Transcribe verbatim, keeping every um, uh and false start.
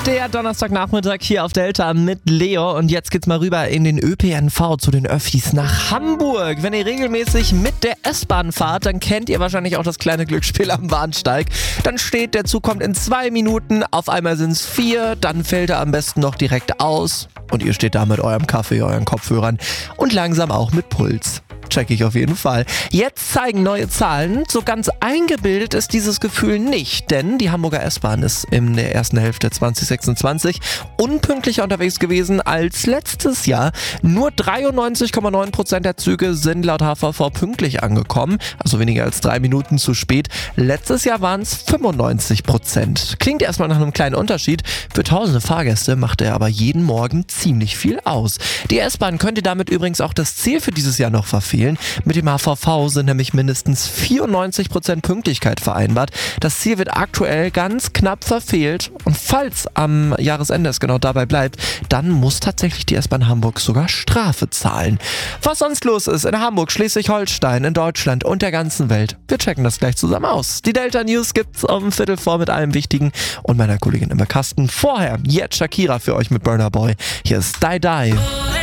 Der Donnerstagnachmittag hier auf Delta mit Leo und jetzt geht's mal rüber in den Ö P N V zu den Öffis nach Hamburg. Wenn ihr regelmäßig mit der S-Bahn fahrt, dann kennt ihr wahrscheinlich auch das kleine Glücksspiel am Bahnsteig. Dann steht, der Zug kommt in zwei Minuten, auf einmal sind es vier, dann fällt er am besten noch direkt aus und ihr steht da mit eurem Kaffee, euren Kopfhörern und langsam auch mit Puls. Check ich auf jeden Fall. Jetzt zeigen neue Zahlen. So ganz eingebildet ist dieses Gefühl nicht, denn die Hamburger S-Bahn ist in der ersten Hälfte zwanzig sechsundzwanzig unpünktlicher unterwegs gewesen als letztes Jahr. Nur dreiundneunzig Komma neun Prozent der Züge sind laut H V V pünktlich angekommen, also weniger als drei Minuten zu spät. Letztes Jahr waren es fünfundneunzig Prozent. Klingt erstmal nach einem kleinen Unterschied. Für tausende Fahrgäste macht er aber jeden Morgen ziemlich viel aus. Die S-Bahn könnte damit übrigens auch das Ziel für dieses Jahr noch verfehlen. Mit dem H V V sind nämlich mindestens vierundneunzig Prozent Pünktlichkeit vereinbart. Das Ziel wird aktuell ganz knapp verfehlt und falls am Jahresende es genau dabei bleibt, dann muss tatsächlich die S-Bahn Hamburg sogar Strafe zahlen. Was sonst los ist in Hamburg, Schleswig-Holstein, in Deutschland und der ganzen Welt, wir checken das gleich zusammen aus. Die Delta News gibt's um Viertel vor mit allem Wichtigen und meiner Kollegin Imre Kasten. Vorher jetzt Shakira für euch mit Burna Boy. Hier ist Die Die.